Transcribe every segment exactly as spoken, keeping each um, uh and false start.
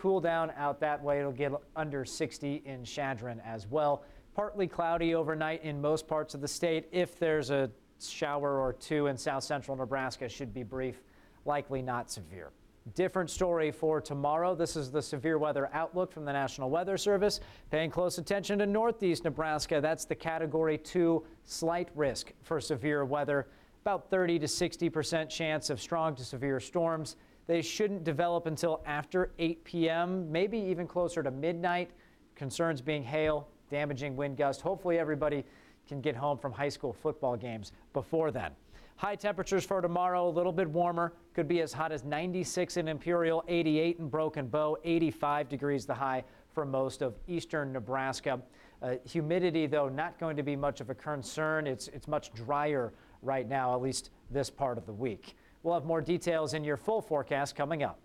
cool down out that way. It'll get under sixty in Chadron as well. Partly cloudy overnight in most parts of the state. If there's a shower or two in south central Nebraska, should be brief, likely not severe. Different story for tomorrow. This is the severe weather outlook from the National Weather Service. Paying close attention to northeast Nebraska. That's the category two slight risk for severe weather. About thirty to sixty percent chance of strong to severe storms. They shouldn't develop until after eight p m, maybe even closer to midnight. Concerns being hail, damaging wind gust. Hopefully everybody can get home from high school football games before then. High temperatures for tomorrow, a little bit warmer. Could be as hot as ninety-six in Imperial, eighty-eight in Broken Bow, eighty-five degrees the high for most of eastern Nebraska. Uh, humidity, though, not going to be much of a concern. It's, it's much drier right now, at least this part of the week. We'll have more details in your full forecast coming up.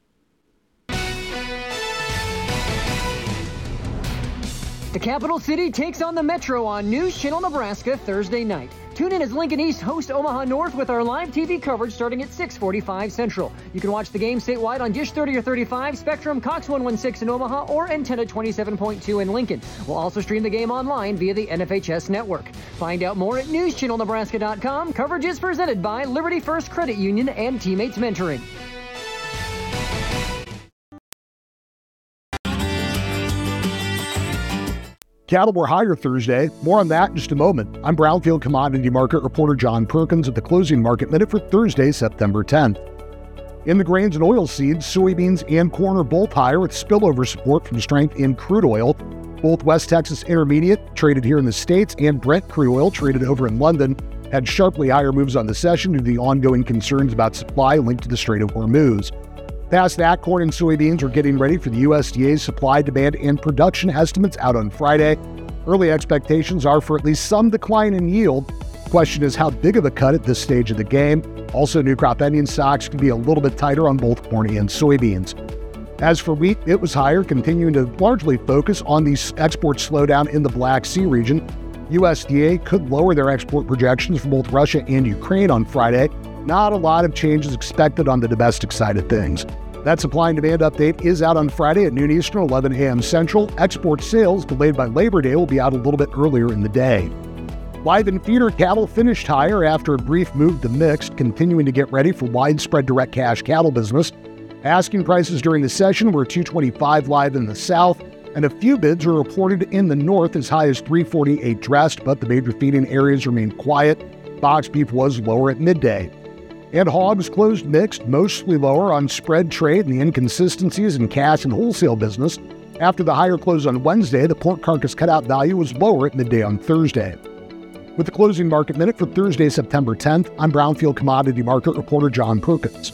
The capital city takes on the Metro on News Channel Nebraska Thursday night. Tune in as Lincoln East hosts Omaha North with our live T V coverage starting at six forty-five Central. You can watch the game statewide on Dish thirty or thirty-five, Spectrum, Cox one sixteen in Omaha, or Antenna twenty-seven point two in Lincoln. We'll also stream the game online via the N F H S network. Find out more at news channel nebraska dot com. Coverage is presented by Liberty First Credit Union and Teammates Mentoring. Cattle were higher Thursday. More on that in just a moment. I'm Brownfield commodity market reporter John Perkins at the closing market minute for Thursday, September tenth. In the grains and oilseeds, soybeans and corn are both higher with spillover support from strength in crude oil. Both West Texas Intermediate, traded here in the States, and Brent crude oil, traded over in London, had sharply higher moves on the session due to the ongoing concerns about supply linked to the Strait of Hormuz. Past that, corn and soybeans are getting ready for the U S D A's supply, demand, and production estimates out on Friday. Early expectations are for at least some decline in yield. Question is how big of a cut at this stage of the game. Also, new crop ending stocks can be a little bit tighter on both corn and soybeans. As for wheat, it was higher, continuing to largely focus on the export slowdown in the Black Sea region. U S D A could lower their export projections for both Russia and Ukraine on Friday. Not a lot of changes expected on the domestic side of things. That supply and demand update is out on Friday at noon Eastern, eleven a m Central. Export sales, delayed by Labor Day, will be out a little bit earlier in the day. Live and feeder cattle finished higher after a brief move to mixed, continuing to get ready for widespread direct cash cattle business. Asking prices during the session were two twenty-five live in the south, and a few bids were reported in the north as high as three forty-eight dressed, but the major feeding areas remained quiet. Box beef was lower at midday. And hogs closed mixed, mostly lower on spread trade and the inconsistencies in cash and wholesale business. After the higher close on Wednesday, the pork carcass cutout value was lower at midday on Thursday. With the closing market minute for Thursday, September tenth, I'm Brownfield commodity market reporter John Perkins.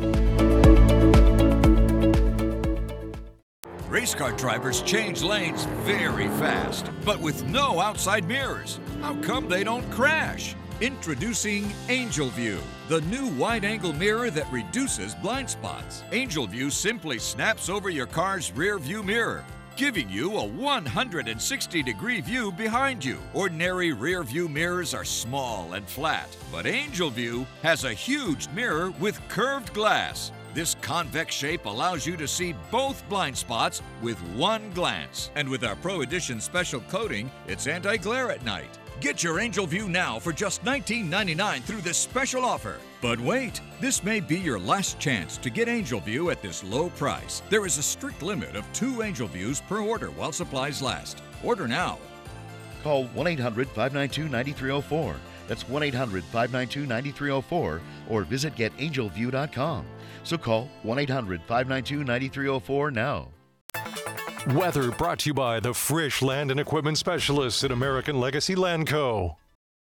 Race car drivers change lanes very fast, but with no outside mirrors. How come they don't crash? Introducing Angel View, the new wide-angle mirror that reduces blind spots. Angel View simply snaps over your car's rear view mirror, giving you a one hundred sixty degree view behind you. Ordinary rear view mirrors are small and flat, but Angel View has a huge mirror with curved glass. This convex shape allows you to see both blind spots with one glance. And with our Pro Edition special coating, it's anti-glare at night. Get your Angel View now for just nineteen ninety-nine through this special offer. But wait, this may be your last chance to get Angel View at this low price. There is a strict limit of two Angel Views per order while supplies last. Order now. Call one eight hundred, five nine two, nine three zero four. That's one eight hundred, five nine two, nine three zero four or visit get angel view dot com. So call one eight hundred, five nine two, nine three zero four now. Weather brought to you by the Frisch Land and Equipment Specialists at American Legacy Land Co.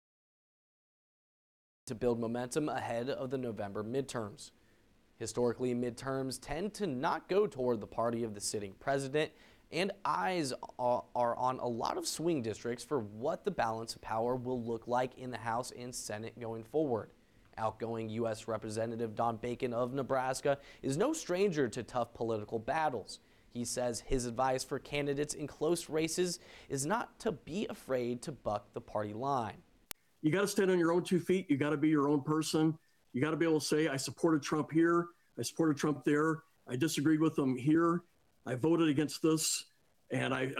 To build momentum ahead of the November midterms. Historically, midterms tend to not go toward the party of the sitting president, and eyes are on a lot of swing districts for what the balance of power will look like in the House and Senate going forward. Outgoing U S Representative Don Bacon of Nebraska is no stranger to tough political battles. He says his advice for candidates in close races is not to be afraid to buck the party line. You got to stand on your own two feet. You got to be your own person. You got to be able to say, I supported Trump here. I supported Trump there. I disagreed with him here. I voted against this, and I,